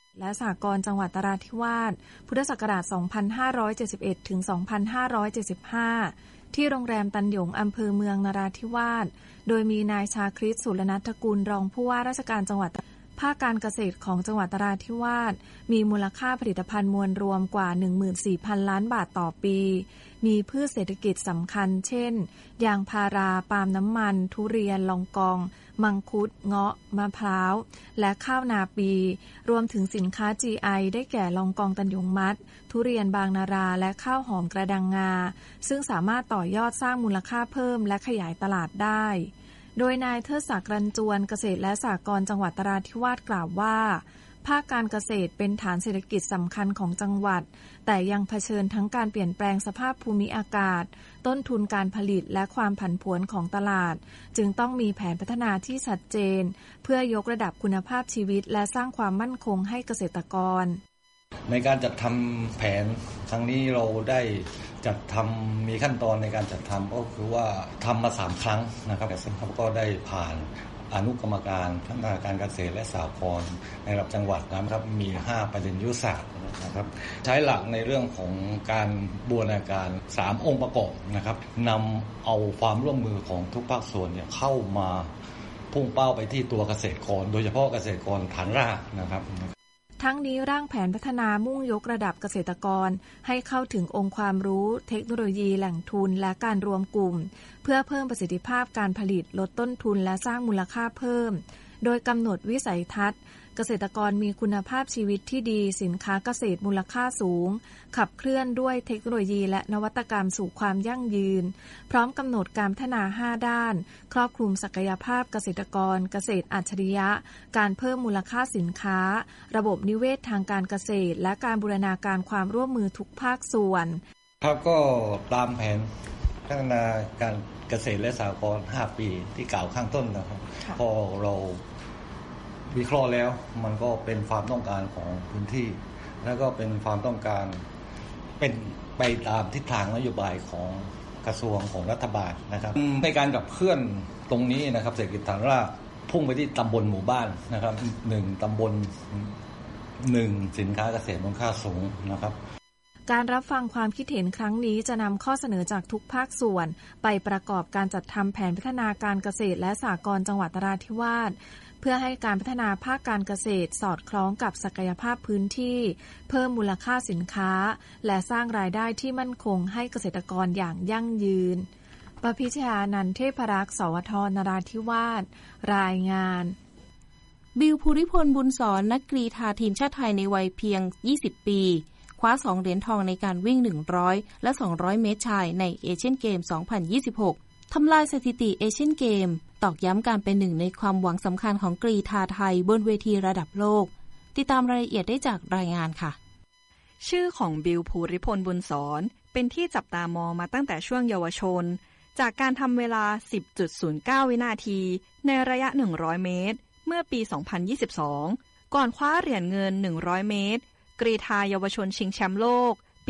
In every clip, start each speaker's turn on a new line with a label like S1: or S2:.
S1: และสหกรณ์จังหวัดนราธิวาสพุทธศักราช 2571 ถึง 2575 ที่โรงแรมตันหยงอำเภอเมืองนราธิวาสโดยมีนายชาคริต สุรณัฐกุลรองผู้ว่าราชการจังหวัดภาคการเกษตรของจังหวัดนราธิวาสมีมูลค่าผลิตภัณฑ์มวลรวมกว่า 14,000 ล้านบาทต่อปีมีพืชเศรษฐกิจสำคัญเช่นยางพาราปาล์มน้ำมันทุเรียนลองกองมังคุดเงาะมะพร้าวและข้าวนาปีรวมถึงสินค้า GI ได้แก่ลองกองตันหยงมัดทุเรียนบางนาราและข้าวหอมกระดังงาซึ่งสามารถต่อยอดสร้างมูลค่าเพิ่มและขยายตลาดได้โดยนายเทิดศักดิ์รันจวนเกษตรและสหกรณ์จังหวัดนราธิวาสกล่าวว่าภาคการเกษตรเป็นฐานเศรษฐกิจสำคัญของจังหวัดแต่ยังเผชิญทั้งการเปลี่ยนแปลงสภาพภูมิอากาศต้นทุนการผลิตและความผันผวนของตลาดจึงต้องมีแผนพัฒนาที่ชัดเจนเพื่อยกระดับคุณภาพชีวิตและสร้างความมั่นคงให้เกษตรกร
S2: ในการจัดทำแผนครั้งนี้เราได้จัดทำมีขั้นตอนในการจัดทำก็คือว่าทำมา3ครั้งนะครับก็ได้ผ่านอนุกรรมการพัฒนาการเกษตรและสหกรณ์ในระดับจังหวัดนะครับมี5ประเด็นยุทธศาสตร์นะครับใช้หลักในเรื่องของการบูรณาการ3องค์ประกอบนะครับนำเอาความร่วมมือของทุกภาคส่วนเนี่ยเข้ามาพุ่งเป้าไปที่ตัวเกษตรกรโดยเฉพาะเกษตรกรฐานรากนะครับ
S1: ทั้งนี้ร่างแผนพัฒนามุ่งยกระดับเกษตรกรให้เข้าถึงองค์ความรู้เทคโนโลยีแหล่งทุนและการรวมกลุ่มเพื่อเพิ่มประสิทธิภาพการผลิตลดต้นทุนและสร้างมูลค่าเพิ่มโดยกำหนดวิสัยทัศน์เกษตรกรมีคุณภาพชีวิตที่ดีสินค้าเกษตรมูลค่าสูงขับเคลื่อนด้วยเทคโนโลยีและนวัตกรรมสู่ความยั่งยืนพร้อมกำหนดการพัฒนา5ด้านครอบคลุมศักยภาพเกษตรกรเกษตรอัจฉริยะการเพิ่มมูลค่าสินค้าระบบนิเวศทางการเกษตรและการบูรณาการความร่วมมือทุกภาคส่วน
S2: ครับก็ตามแผนพัฒนาการเกษตรและสหกรณ์5ปีที่กล่าวข้างต้นนะครับพอเราวิเคราะห์แล้วมันก็เป็นความต้องการของพื้นที่แล้วก็เป็นความต้องการเป็นไปตามทิศทางนโยบายของกระทรวงของรัฐบาลนะครับในการขับเคลื่อนตรงนี้นะครับเศรษฐกิจฐานรากพุ่งไปที่ตำบลหมู่บ้านนะครับ1ตำบล1สินค้าเกษตรมูลค่าสูงนะครับ
S1: การรับฟังความคิดเห็นครั้งนี้จะนำข้อเสนอจากทุกภาคส่วนไปประกอบการจัดทำแผนพัฒนาการเกษตรและสหกรณ์จังหวัดนราธิวาสเพื่อให้การพัฒนาภาคการเกษตรสอดคล้องกับศักยภาพพื้นที่เพิ่มมูลค่าสินค้าและสร้างรายได้ที่มั่นคงให้เกษตรกรอย่างยั่งยืนประพิชญานันท์ เทพรักษ์ สวท นราธิวาสรายงาน
S3: บิล ภูริพล บุญสอนนักกรีฑาทีมชาติไทยในวัยเพียง20ปีคว้า2เหรียญทองในการวิ่ง100และ200เมตรชายในเอเชียนเกม 2026 ทำลายสถิติเอเชียนเกมตอกย้ำการเป็นหนึ่งในความหวังสำคัญของกรีฑาไทยบนเวทีระดับโลกติดตามรายละเอียดได้จากรายงานค่ะ
S4: ชื่อของบิล ภูริพล บุญสอนเป็นที่จับตามองมาตั้งแต่ช่วงเยาวชนจากการทำเวลา 10.09 วินาทีในระยะ100เมตรเมื่อปี 2022 ก่อนคว้าเหรียญเงิน100เมตรกรีฑาเยาวชนชิงแชมป์โลกปี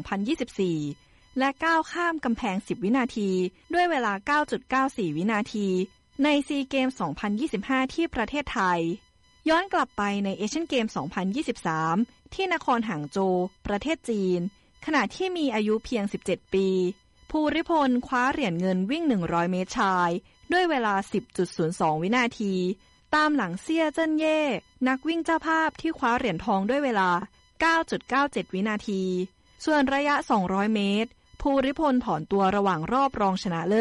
S4: 2024 และก้าวข้ามกำแพง10วินาทีด้วยเวลา 9.94 วินาทีในซีเกม 2025 ที่ประเทศไทยย้อนกลับไปในเอเชียนเกม 2023 ที่นครหางโจวประเทศจีนขณะที่มีอายุเพียง 17 ปีภูริพลคว้าเหรียญเงินวิ่ง100เมตรชายด้วยเวลา 10.02 วินาทีตามหลังเซี่ยเจิ้นเย่นักวิ่งเจ้าภาพที่คว้าเหรียญทองด้วยเวลา 9.97 วินาทีส่วนระยะ200เมตรภูริพลถอนตัวระหว่างรอบรองชนะเลิศ